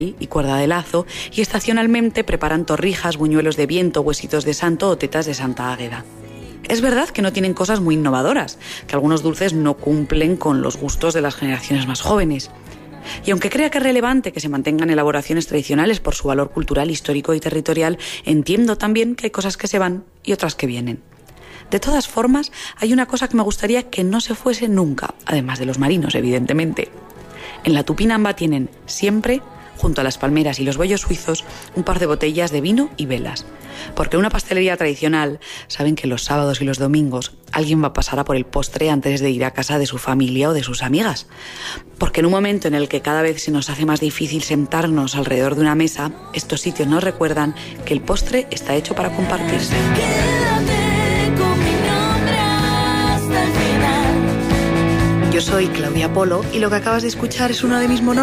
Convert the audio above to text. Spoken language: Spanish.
y cuerda de lazo, y estacionalmente preparan torrijas, buñuelos de viento, huesitos de santo o tetas de Santa Águeda. Es verdad que no tienen cosas muy innovadoras, que algunos dulces no cumplen con los gustos de las generaciones más jóvenes. Y aunque crea que es relevante que se mantengan elaboraciones tradicionales por su valor cultural, histórico y territorial, entiendo también que hay cosas que se van y otras que vienen. De todas formas, hay una cosa que me gustaría que no se fuese nunca, además de los marinos, evidentemente. En la Tupinamba tienen siempre, junto a las palmeras y los bollos suizos, un par de botellas de vino y velas. Porque en una pastelería tradicional saben que los sábados y los domingos alguien va a pasar a por el postre antes de ir a casa de su familia o de sus amigas. Porque en un momento en el que cada vez se nos hace más difícil sentarnos alrededor de una mesa, estos sitios nos recuerdan que el postre está hecho para compartirse. Yo soy Claudia Polo y lo que acabas de escuchar es uno de mis monólogos